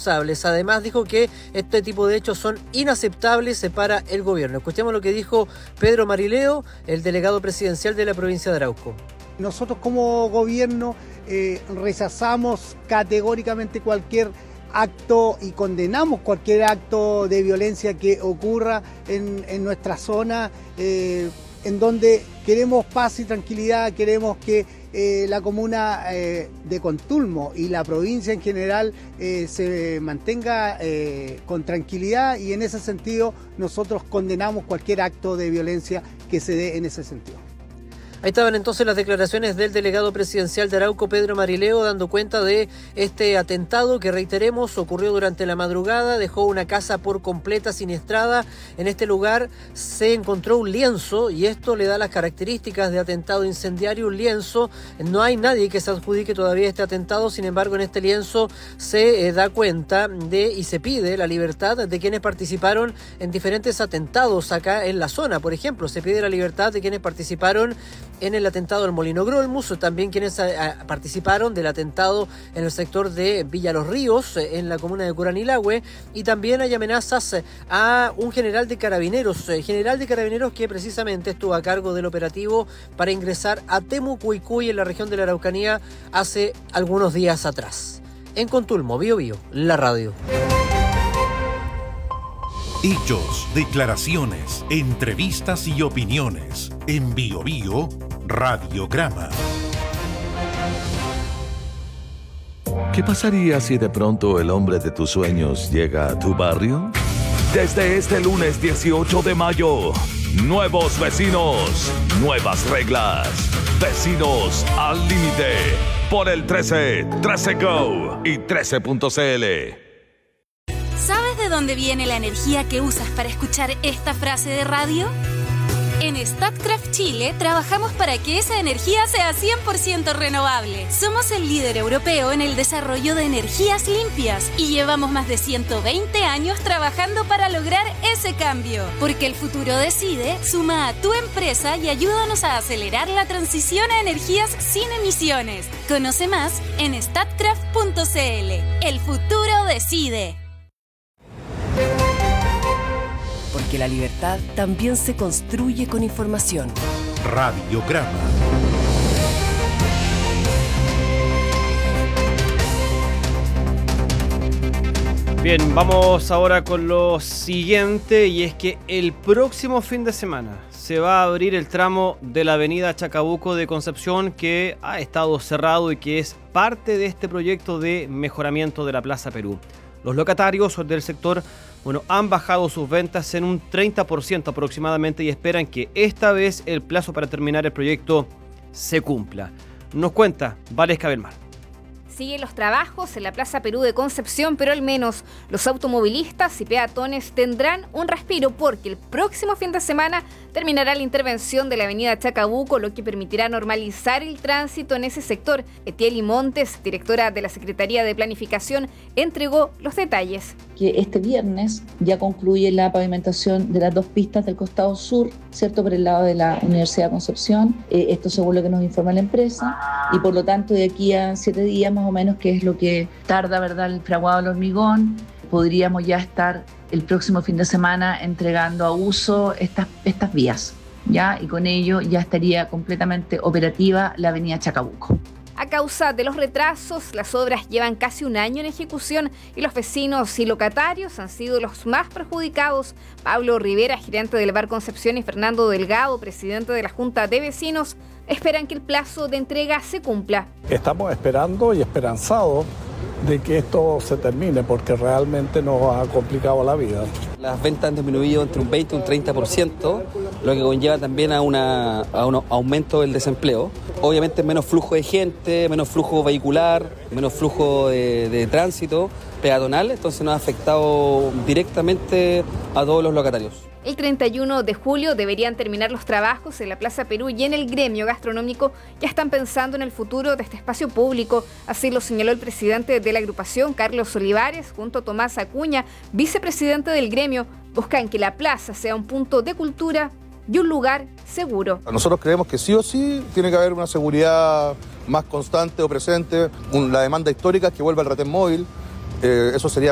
irresponsables. Además dijo que este tipo de hechos son inaceptables para el gobierno. Escuchemos lo que dijo Pedro Marileo, el delegado presidencial de la provincia de Arauco. Nosotros como gobierno rechazamos categóricamente cualquier acto y condenamos cualquier acto de violencia que ocurra en nuestra zona, en donde queremos paz y tranquilidad, queremos que la comuna de Contulmo y la provincia en general se mantenga con tranquilidad, y en ese sentido nosotros condenamos cualquier acto de violencia que se dé en ese sentido. Ahí estaban entonces las declaraciones del delegado presidencial de Arauco, Pedro Marileo, dando cuenta de este atentado que, reiteremos, ocurrió durante la madrugada, dejó una casa por completa siniestrada. En este lugar se encontró un lienzo y esto le da las características de atentado incendiario, un lienzo. No hay nadie que se adjudique todavía este atentado, sin embargo en este lienzo se da cuenta de y se pide la libertad de quienes participaron en diferentes atentados acá en la zona. Por ejemplo, se pide la libertad de quienes participaron en el atentado del Molino Grolmus, también quienes participaron del atentado en el sector de Villa Los Ríos, en la comuna de Curanilahue, y también hay amenazas a un general de carabineros que precisamente estuvo a cargo del operativo para ingresar a Temucuicui, en la región de la Araucanía, hace algunos días atrás. En Contulmo, Bío Bío, la radio. Hechos, declaraciones, entrevistas y opiniones. En Bío Bío, Radiograma. ¿Qué pasaría si de pronto el hombre de tus sueños llega a tu barrio? Desde este lunes 18 de mayo, nuevos vecinos, nuevas reglas. Vecinos al límite. Por el 13, 13 Go y 13.cl. ¿Sabes de dónde viene la energía que usas para escuchar esta frase de radio? En Statkraft Chile trabajamos para que esa energía sea 100% renovable. Somos el líder europeo en el desarrollo de energías limpias y llevamos más de 120 años trabajando para lograr ese cambio. Porque el futuro decide, suma a tu empresa y ayúdanos a acelerar la transición a energías sin emisiones. Conoce más en statkraft.cl. El futuro decide. Porque la libertad también se construye con información. Radiograma. Bien, vamos ahora con lo siguiente, y es que el próximo fin de semana se va a abrir el tramo de la avenida Chacabuco de Concepción, que ha estado cerrado y que es parte de este proyecto de mejoramiento de la Plaza Perú. Los locatarios del sector han bajado sus ventas en un 30% aproximadamente y esperan que esta vez el plazo para terminar el proyecto se cumpla. Nos cuenta Valesca Belmar. Siguen los trabajos en la Plaza Perú de Concepción, pero al menos los automovilistas y peatones tendrán un respiro, porque el próximo fin de semana terminará la intervención de la avenida Chacabuco, lo que permitirá normalizar el tránsito en ese sector. Etieli Montes, directora de la Secretaría de Planificación, entregó los detalles. Que este viernes ya concluye la pavimentación de las dos pistas del costado sur, ¿cierto?, por el lado de la Universidad de Concepción. Esto según lo que nos informa la empresa, y por lo tanto de aquí a 7 días más o menos, que es lo que tarda, ¿verdad?, el fraguado del hormigón, podríamos ya estar el próximo fin de semana entregando a uso estas vías, ¿ya? Y con ello ya estaría completamente operativa la avenida Chacabuco. A causa de los retrasos, las obras llevan casi un año en ejecución y los vecinos y locatarios han sido los más perjudicados. Pablo Rivera, gerente del Bar Concepción, y Fernando Delgado, presidente de la Junta de Vecinos, esperan que el plazo de entrega se cumpla. Estamos esperando y esperanzados de que esto se termine, porque realmente nos ha complicado la vida. Las ventas han disminuido entre un 20 y un 30%, lo que conlleva también a un aumento del desempleo. Obviamente menos flujo de gente, menos flujo vehicular, menos flujo de tránsito peatonal, entonces nos ha afectado directamente a todos los locatarios. El 31 de julio deberían terminar los trabajos en la Plaza Perú, y en el gremio gastronómico ya están pensando en el futuro de este espacio público. Así lo señaló el presidente de la agrupación, Carlos Olivares, junto a Tomás Acuña, vicepresidente del gremio. Buscan que la plaza sea un punto de cultura y un lugar seguro. Nosotros creemos que sí o sí tiene que haber una seguridad más constante o presente, la demanda histórica es que vuelva el retén móvil. Eso sería